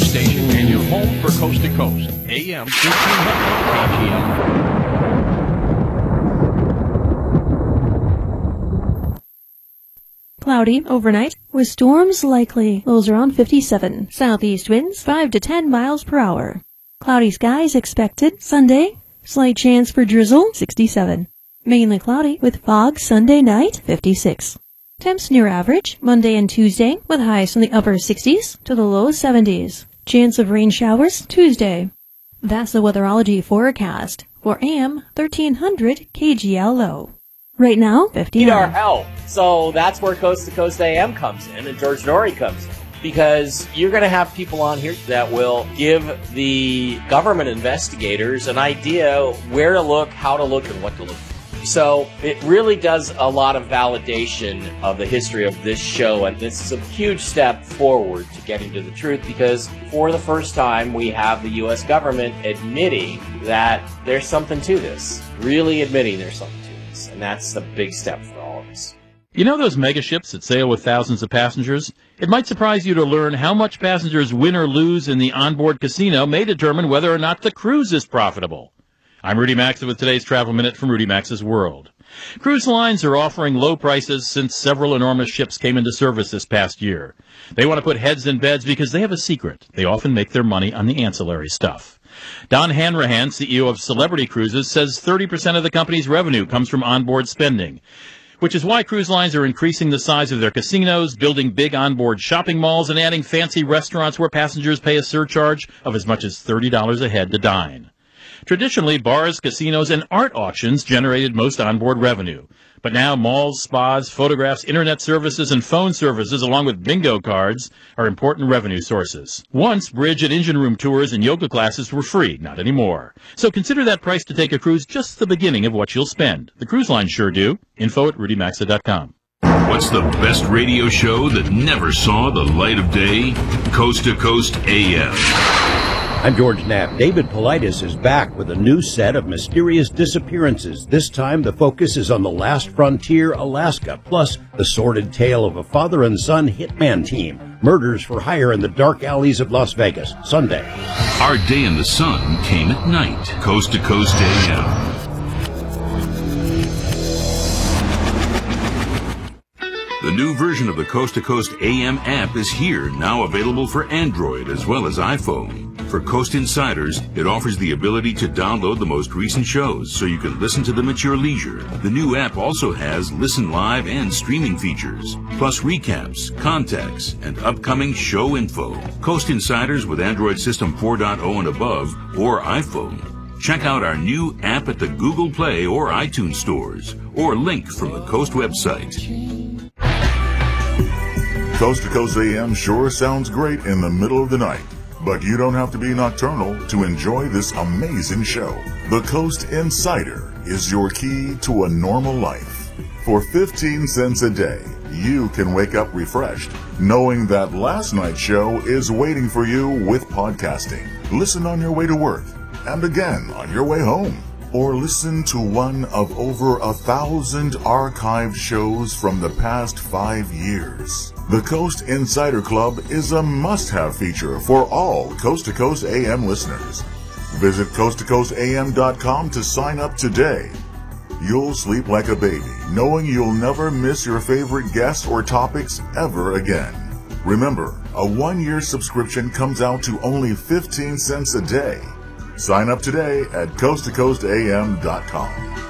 station and your home for Coast to Coast, AM 1500 KGL. Cloudy overnight with storms likely. Lows around 57. Southeast winds 5 to 10 miles per hour. Cloudy skies expected Sunday. Slight chance for drizzle 67. Mainly cloudy with fog Sunday night 56. Temps near average Monday and Tuesday with highs from the upper 60s to the low 70s. Chance of rain showers Tuesday. That's the weatherology forecast for AM 1300 KGL low. Right now, 59. Need our help. So that's where Coast to Coast AM comes in and George Norrie comes in. Because you're going to have people on here that will give the government investigators an idea where to look, how to look, and what to look for. So it really does a lot of validation of the history of this show, and this is a huge step forward to getting to the truth, because for the first time we have the U.S. government admitting that there's something to this, really admitting there's something to this, and that's a big step for all of us. You know those megaships that sail with thousands of passengers? It might surprise you to learn how much passengers win or lose in the onboard casino may determine whether or not the cruise is profitable. I'm Rudy Maxa with today's Travel Minute from Rudy Maxa's World. Cruise lines are offering low prices since several enormous ships came into service this past year. They want to put heads in beds because they have a secret. They often make their money on the ancillary stuff. Don Hanrahan, CEO of Celebrity Cruises, says 30% of the company's revenue comes from onboard spending, which is why cruise lines are increasing the size of their casinos, building big onboard shopping malls, and adding fancy restaurants where passengers pay a surcharge of as much as $30 a head to dine. Traditionally, bars, casinos, and art auctions generated most onboard revenue. But now malls, spas, photographs, internet services, and phone services, along with bingo cards, are important revenue sources. Once, bridge and engine room tours and yoga classes were free, not anymore. So consider that price to take a cruise just the beginning of what you'll spend. The cruise lines sure do. Info at rudymaxa.com. What's the best radio show that never saw the light of day? Coast to Coast AM. I'm George Knapp. David Paulides is back with a new set of mysterious disappearances. This time, the focus is on the last frontier, Alaska, plus the sordid tale of a father and son hitman team. Murders for hire in the dark alleys of Las Vegas, Sunday. Our day in the sun came at night. Coast to Coast AM. The new version of the Coast to Coast AM app is here, now available for Android as well as iPhone. For Coast Insiders, it offers the ability to download the most recent shows so you can listen to them at your leisure. The new app also has listen live and streaming features, plus recaps, contacts, and upcoming show info. Coast Insiders with Android System 4.0 and above, or iPhone. Check out our new app at the Google Play or iTunes stores, or link from the Coast website. Coast to Coast AM sure sounds great in the middle of the night. But you don't have to be nocturnal to enjoy this amazing show. The Coast Insider is your key to a normal life. For 15 cents a day, you can wake up refreshed, knowing that last night's show is waiting for you with podcasting. Listen on your way to work, and again on your way home. Or listen to one of over 1,000 archived shows from the past 5 years. The Coast Insider Club is a must-have feature for all Coast to Coast AM listeners. Visit coasttocoastam.com to sign up today. You'll sleep like a baby, knowing you'll never miss your favorite guests or topics ever again. Remember, a 1-year subscription comes out to only 15 cents a day. Sign up today at coasttocoastam.com.